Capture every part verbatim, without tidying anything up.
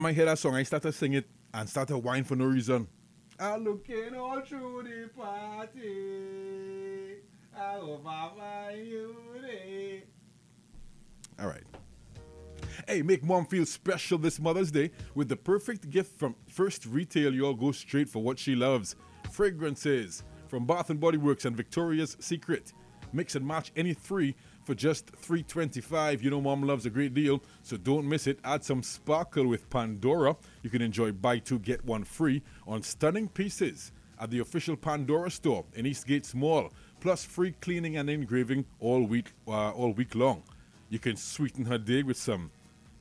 I hear that song, I start to sing it and start to whine for no reason. I'm looking all through the party. I hope I find you there. All right. Hey, make mom feel special this Mother's Day with the perfect gift from First Retail. You'll go straight for what she loves. Fragrances from Bath and Body Works and Victoria's Secret. Mix and match any three for just three twenty-five. You know mom loves a great deal, so don't miss it. Add some sparkle with Pandora. You can enjoy buy two get one free on stunning pieces at the official Pandora store in Eastgate Mall. Plus free cleaning and engraving all week uh, all week long. You can sweeten her day with some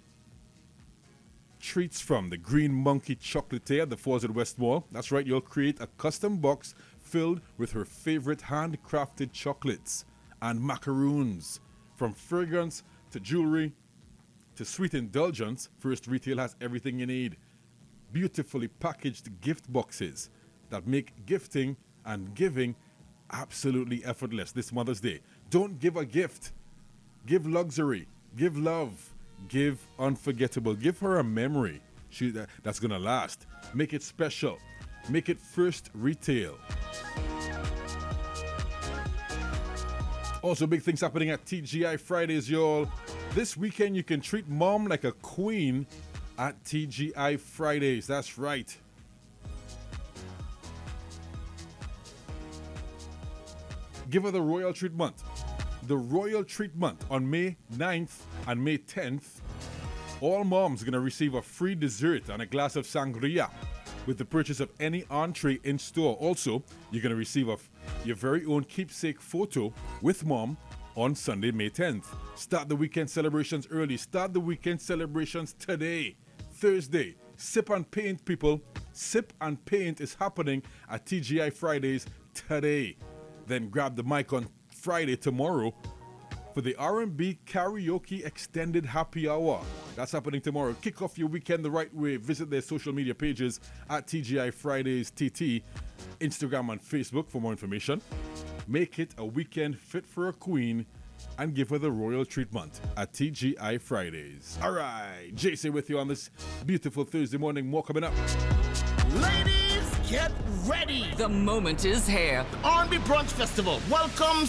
treats from the Green Monkey Chocolatier at the Fawcett West Mall. That's right, you'll create a custom box filled with her favorite handcrafted chocolates and macaroons. From fragrance to jewelry to sweet indulgence, First Retail has everything you need. Beautifully packaged gift boxes that make gifting and giving absolutely effortless this Mother's Day. Don't give a gift. Give luxury. Give love. Give unforgettable. Give her a memory she, that, that's going to last. Make it special. Make it First Retail. Also, big things happening at T G I Fridays, y'all. This weekend, you can treat mom like a queen at T G I Fridays. That's right. Give her the royal treatment. The royal treatment on May ninth and May tenth. All moms are going to receive a free dessert and a glass of sangria with the purchase of any entree in store. Also, you're going to receive a, your very own keepsake photo with mom on Sunday, May tenth. Start the weekend celebrations early. Start the weekend celebrations today, Thursday. Sip and Paint, people. Sip and Paint is happening at T G I Fridays today. Then grab the mic on Friday, tomorrow, for the R and B Karaoke Extended Happy Hour. That's happening tomorrow. Kick off your weekend the right way. Visit their social media pages at T G I Fridays T T, Instagram and Facebook for more information. Make it a weekend fit for a queen and give her the royal treatment at T G I Fridays. All right, J C with you on this beautiful Thursday morning. More coming up. Ladies, get ready. The moment is here. R and B Brunch Festival welcomes